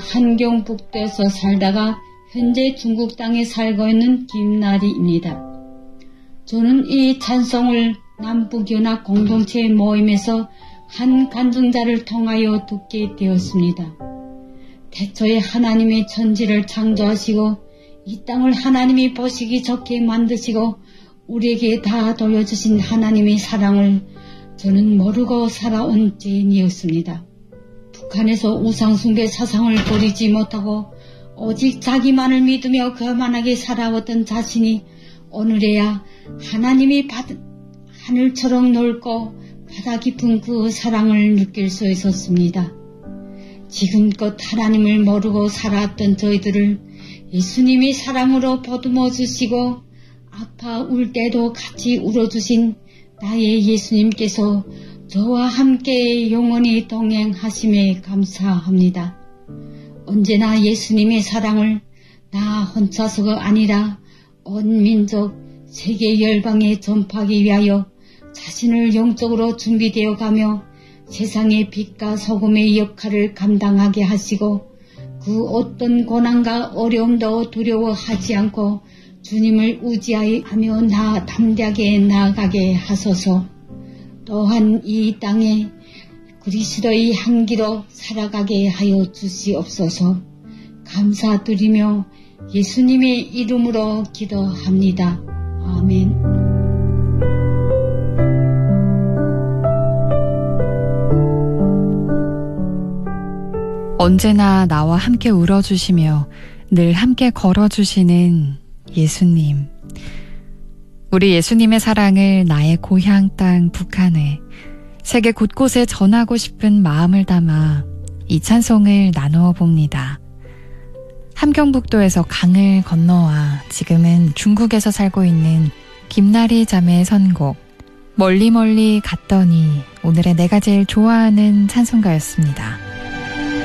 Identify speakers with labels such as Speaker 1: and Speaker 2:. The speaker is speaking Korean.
Speaker 1: 함경북도에서 살다가 현재 중국 땅에 살고 있는 김나리입니다. 저는 이 찬송을 남북연합 공동체 모임에서 한 간증자를 통하여 듣게 되었습니다. 태초에 하나님의 천지를 창조하시고 이 땅을 하나님이 보시기 좋게 만드시고 우리에게 다 돌려주신 하나님의 사랑을 저는 모르고 살아온 죄인이었습니다. 북한에서 우상숭배 사상을 버리지 못하고 오직 자기만을 믿으며 거만하게 살아왔던 자신이 오늘에야 하나님이 하늘처럼 넓고 바다 깊은 그 사랑을 느낄 수 있었습니다. 지금껏 하나님을 모르고 살아왔던 저희들을 예수님이 사랑으로 보듬어 주시고 아파 울 때도 같이 울어주신 나의 예수님께서 저와 함께 영원히 동행하심에 감사합니다. 언제나 예수님의 사랑을 나 혼자서가 아니라 온 민족, 세계 열방에 전파하기 위하여 자신을 영적으로 준비되어 가며 세상의 빛과 소금의 역할을 감당하게 하시고 그 어떤 고난과 어려움도 두려워하지 않고 주님을 의지하며 담대하게 나아가게 하소서. 또한 이 땅에 그리스도의 향기로 살아가게 하여 주시옵소서. 감사드리며 예수님의 이름으로 기도합니다. 아멘.
Speaker 2: 언제나 나와 함께 울어주시며 늘 함께 걸어주시는 예수님. 우리 예수님의 사랑을 나의 고향 땅 북한에 세계 곳곳에 전하고 싶은 마음을 담아 이 찬송을 나누어 봅니다. 함경북도에서 강을 건너와 지금은 중국에서 살고 있는 김나리 자매의 선곡 멀리 멀리 갔더니 오늘의 내가 제일 좋아하는 찬송가였습니다.